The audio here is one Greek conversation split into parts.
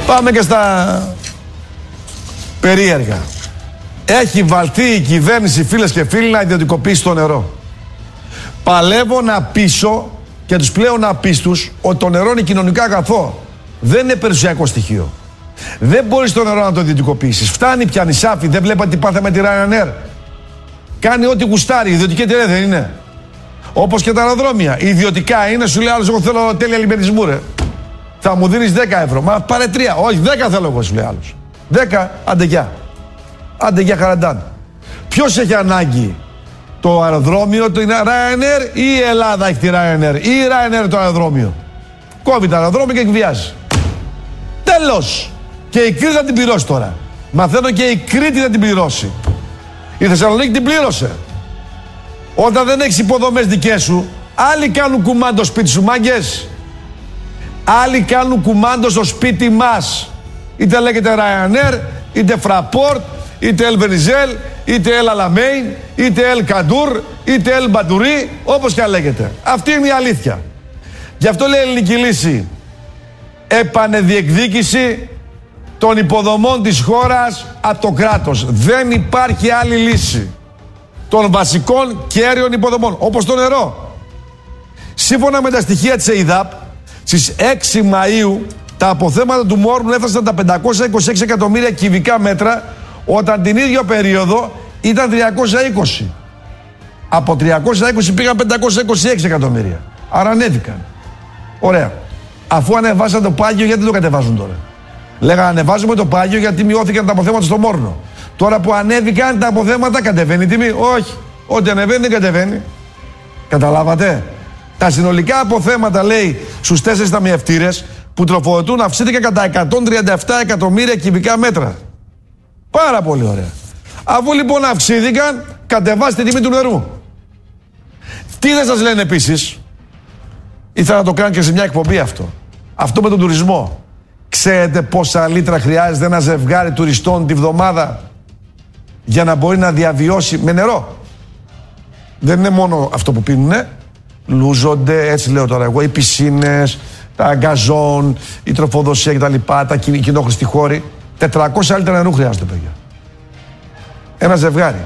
Πάμε και στα περίεργα. Έχει βαλθεί η κυβέρνηση, φίλες και φίλοι, να ιδιωτικοποιήσει το νερό. Παλεύω να πείσω και τους πλέον απίστους ότι το νερό είναι κοινωνικό αγαθό. Δεν είναι περιουσιακό στοιχείο. Δεν μπορείς το νερό να το ιδιωτικοποιήσεις. Φτάνει πια νησάφι, δεν βλέπατε τι πάθαμε τη Ryanair. Κάνει ό,τι γουστάρει, ιδιωτική εταιρεία δεν είναι? Όπως και τα αεροδρόμια. Ιδιωτικά είναι, σου λέει άλλος, εγώ θέλω τέλεια λιμενισμού, ρε. Θα μου δίνεις 10 ευρώ. Μα πάρε 3. Όχι, 10 θέλω εγώ, σου λέει άλλος. 10, άντε γεια. Άντε γεια χαραντάν. Ποιος έχει ανάγκη? Το αεροδρόμιο, το Ryanair, ή η Ελλάδα έχει τη Ryanair, ή η Ryanair το αεροδρόμιο? Κόβει το αεροδρόμιο και εκβιάζει. Τέλος. Και η Κρήτη θα την πληρώσει τώρα. Μαθαίνω και η Κρήτη θα την πληρώσει. Η Θεσσαλονίκη την πλήρωσε. Όταν δεν έχεις υποδομές δικές σου, άλλοι κάνουν κουμάντο σπίτι σου, μάγκες. Άλλοι κάνουν κουμάντο στο σπίτι μας. Είτε λέγεται Ryanair, είτε Fraport, είτε El Venizel, είτε El Alamein, είτε El Kandour, είτε El Bandouri, όπως και αν λέγεται. Αυτή είναι η αλήθεια. Γι' αυτό λέει η ελληνική λύση: επανεδιεκδίκηση των υποδομών της χώρας από το κράτος. Δεν υπάρχει άλλη λύση των βασικών κέριων υποδομών, όπως το νερό. Σύμφωνα με τα στοιχεία της ΕΙΔΑΠ, στις 6 Μαΐου τα αποθέματα του Μόρνου έφτασαν τα 526 εκατομμύρια κυβικά μέτρα, όταν την ίδια περίοδο ήταν 320. Από 320 πήγαν 526 εκατομμύρια. Άρα ανέβηκαν. Ωραία. Αφού ανεβάσαν το πάγιο, γιατί δεν το κατεβάζουν τώρα? Λέγανε ανεβάζουμε το πάγιο γιατί μειώθηκαν τα αποθέματα στο Μόρνο. Τώρα που ανέβηκαν τα αποθέματα, κατεβαίνει η τιμή? Όχι. Ό,τι ανεβαίνει δεν κατεβαίνει. Καταλάβατε? Τα συνολικά αποθέματα, λέει, στους 4 ταμιευτήρες που τροφοδοτούν αυξήθηκαν κατά 137 εκατομμύρια κυβικά μέτρα. Πάρα πολύ ωραία. Αφού λοιπόν αυξήθηκαν, κατεβάστε τη τιμή του νερού. Τι δεν σας λένε επίσης? Ήθελα να το κάνω και σε μια εκπομπή αυτό. Αυτό με τον τουρισμό. Ξέρετε πόσα λίτρα χρειάζεται ένα ζευγάρι τουριστών τη βδομάδα για να μπορεί να διαβιώσει με νερό? Δεν είναι μόνο αυτό που πίνουνε. Λούζονται, έτσι λέω τώρα εγώ, οι πισίνες, τα γκαζόν, η τροφοδοσία κτλ. Τα κοινόχρηστοι χώροι. 400 λίτρα νερού χρειάζεται, παιδιά. Ένα ζευγάρι.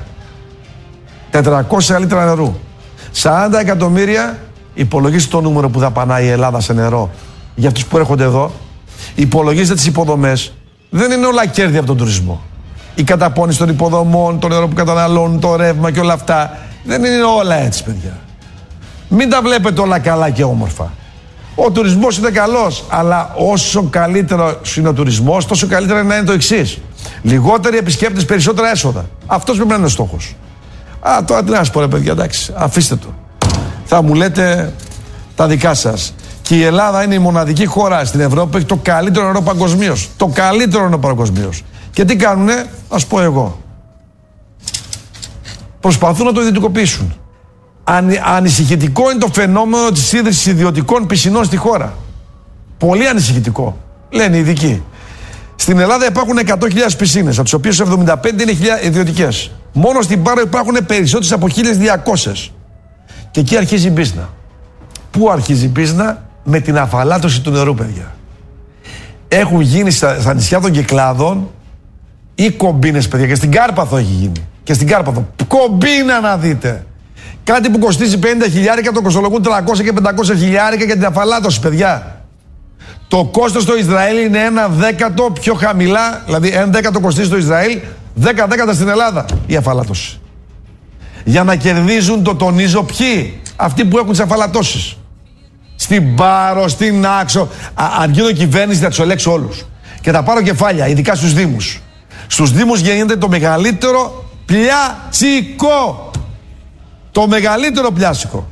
400 λίτρα νερού. 40 εκατομμύρια, υπολογίστε το νούμερο που δαπανάει η Ελλάδα σε νερό για αυτούς που έρχονται εδώ. Υπολογίστε τις υποδομές. Δεν είναι όλα κέρδη από τον τουρισμό. Η καταπώνηση των υποδομών, το νερό που καταναλώνουν, το ρεύμα και όλα αυτά. Δεν είναι όλα έτσι, παιδιά. Μην τα βλέπετε όλα καλά και όμορφα. Ο τουρισμός είναι καλός, αλλά όσο καλύτερο είναι ο τουρισμός, τόσο καλύτερα είναι να είναι το εξής: λιγότεροι επισκέπτες, περισσότερα έσοδα. Αυτός πρέπει να είναι ο στόχος. Τώρα τι να σας πω, ρε παιδιά, εντάξει, αφήστε το. Θα μου λέτε τα δικά σας. Και η Ελλάδα είναι η μοναδική χώρα στην Ευρώπη που έχει το καλύτερο νερό παγκοσμίως. Το καλύτερο νερό παγκοσμίως. Και τι κάνουνε? Ας πω εγώ. Προσπαθούν να το ιδιωτικοποιήσουν. Ανησυχητικό είναι το φαινόμενο της ίδρυσης ιδιωτικών πισινών στη χώρα. Πολύ ανησυχητικό, λένε οι ειδικοί. Στην Ελλάδα υπάρχουν 100.000 πισίνες, από τις οποίες 75 είναι ιδιωτικές. Μόνο στην Πάρο υπάρχουν περισσότερες από 1.200. Και εκεί αρχίζει η μπίζνα. Πού αρχίζει η μπίζνα? Με την αφαλάτωση του νερού, παιδιά. Έχουν γίνει στα νησιά των Κυκλάδων ή κομπίνες, παιδιά, και στην Κάρπαθο έχει γίνει. Και στην Κάρπαθο. Κομπίνα να δείτε. Κάτι που κοστίζει 50.000, το κοστολογούν 300 και 500.000 για την αφαλάτωση, παιδιά. Το κόστος στο Ισραήλ είναι 1/10 πιο χαμηλά, δηλαδή 1/10 κοστίζει στο Ισραήλ, 10/10 στην Ελλάδα η αφαλάτωση. Για να κερδίζουν, το τονίζω, ποιοι? Αυτοί που έχουν τις αφαλατώσεις. Στην Πάρο, στην Άξο. Αν γίνω κυβέρνηση θα τους ελέγξω όλους. Και θα πάρω κεφάλια, ειδικά στους Δήμους. Στους Δήμους γίνεται το μεγαλύτερο πλιάτσικο. Το μεγαλύτερο πλιάσικο.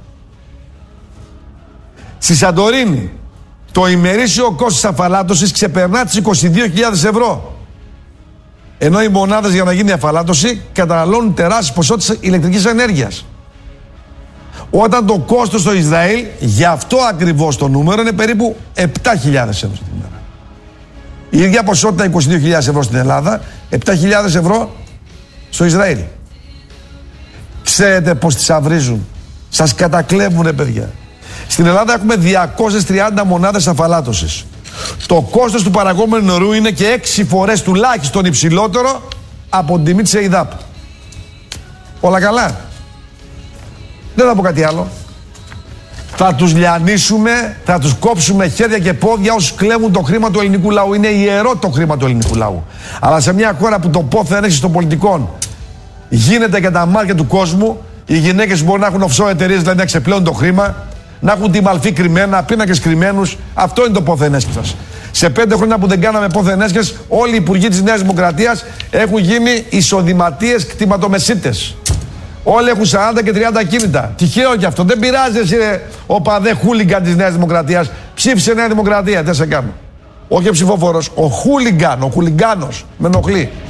Στη Σαντορίνη το ημερήσιο κόστος αφαλάτωσης ξεπερνά τις 22.000 ευρώ. Ενώ οι μονάδες για να γίνει η αφαλάτωση καταναλώνουν τεράστιες ποσότητες ηλεκτρικής ενέργειας. Όταν το κόστος στο Ισραήλ, για αυτό ακριβώς το νούμερο, είναι περίπου 7.000 ευρώ την ημέρα. Η ίδια ποσότητα 22.000 ευρώ στην Ελλάδα, 7.000 ευρώ στο Ισραήλ. Ξέρετε πως τις αυρίζουν? Σας κατακλέβουνε, παιδιά. Στην Ελλάδα έχουμε 230 μονάδες αφαλάτωσης. Το κόστος του παραγόμενου νερού είναι και 6 φορές τουλάχιστον υψηλότερο από την τιμή της ΕΙΔΑΠ. Όλα καλά. Δεν θα πω κάτι άλλο. Θα τους λιανίσουμε, θα τους κόψουμε χέρια και πόδια όσους κλέβουν το χρήμα του ελληνικού λαού. Είναι ιερό το χρήμα του ελληνικού λαού. Αλλά σε μια χώρα που το πόθεν έχει των πολιτικών γίνεται για τα μάτια του κόσμου, οι γυναίκες μπορεί να έχουν offshore εταιρείες, δηλαδή να ξεπλέουν το χρήμα, να έχουν τη μαλφή κρυμμένα, πίνακες κρυμμένους. Αυτό είναι το πόθεν έσχες σας. Σε 5 χρόνια που δεν κάναμε πόθεν έσχες, όλοι οι υπουργοί της Νέας Δημοκρατίας έχουν γίνει εισοδηματίες κτηματομεσίτες. Όλοι έχουν 40 και 30 κίνητα. Τυχαίο κι αυτό. Δεν πειράζει εσύ, ο παδέ χούλιγκαν της Νέας Δημοκρατίας. Ψήφισε Νέα Δημοκρατία. Δεν σε κάνω. Όχι ο ψηφοφόρος. Ο χούλιγκαν, ο χουλιγκάνος. Με ενοχλεί.